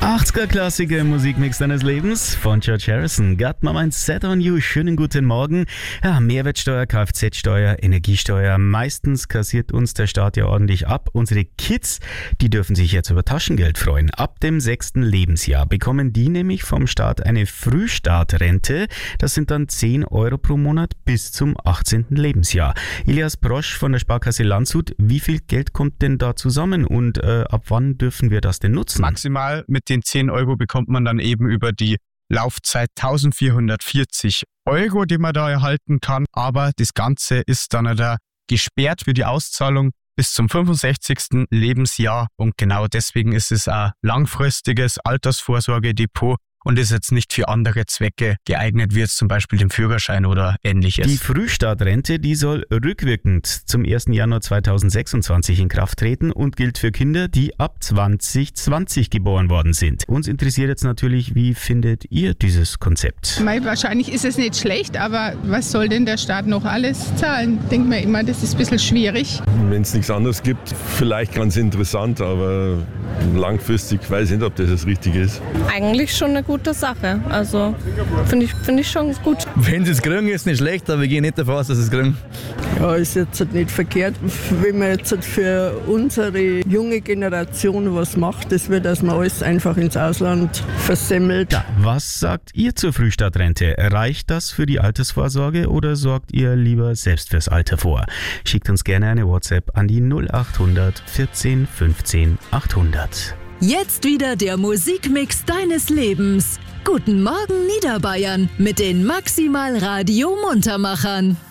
80er-Klassiker im Musikmix deines Lebens von George Harrison. Got my mind set on you. Schönen guten Morgen. Ja, Mehrwertsteuer, Kfz-Steuer, Energiesteuer. Meistens kassiert uns der Staat ja ordentlich ab. Unsere Kids, die dürfen sich jetzt über Taschengeld freuen. Ab dem 6. Lebensjahr bekommen die nämlich vom Staat eine Frühstartrente. Das sind dann 10 Euro pro Monat bis zum 18. Lebensjahr. Elias Brosch von der Sparkasse Landshut, wie viel Geld kommt denn da zusammen und ab wann dürfen wir das denn nutzen? Maximal mit den 10 Euro bekommt man dann eben über die Laufzeit 1440 Euro, die man da erhalten kann. Aber das Ganze ist dann da gesperrt für die Auszahlung bis zum 65. Lebensjahr. Und genau deswegen ist es ein langfristiges Altersvorsorgedepot und ist jetzt nicht für andere Zwecke geeignet, wie jetzt zum Beispiel den Führerschein oder ähnliches. Die Frühstartrente, die soll rückwirkend zum 1. Januar 2026 in Kraft treten und gilt für Kinder, die ab 2020 geboren worden sind. Uns interessiert jetzt natürlich, wie findet ihr dieses Konzept? Wahrscheinlich ist es nicht schlecht, aber was soll denn der Staat noch alles zahlen? Denkt man immer, das ist ein bisschen schwierig. Wenn es nichts anderes gibt, vielleicht ganz interessant, aber langfristig weiß ich nicht, ob das Richtige ist. Eigentlich schon eine gute Sache. Also finde ich schon gut. Wenn sie es kriegen, ist nicht schlecht, aber ich gehe nicht davon aus, dass sie es kriegen. Ja, ist jetzt nicht verkehrt, wenn man jetzt für unsere junge Generation was macht. Das wird, dass man alles einfach ins Ausland versemmelt. Ja, was sagt ihr zur Frühstartrente? Reicht das für die Altersvorsorge oder sorgt ihr lieber selbst fürs Alter vor? Schickt uns gerne eine WhatsApp an die 0800 14 15 800. Jetzt wieder der Musikmix deines Lebens. Guten Morgen Niederbayern mit den Maximal Radio Muntermachern.